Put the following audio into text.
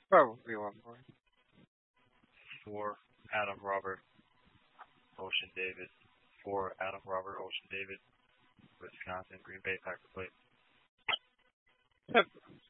Probably one more. For Adam Robert Ocean David. For Adam Robert Ocean David. Wisconsin Green Bay Packers plate.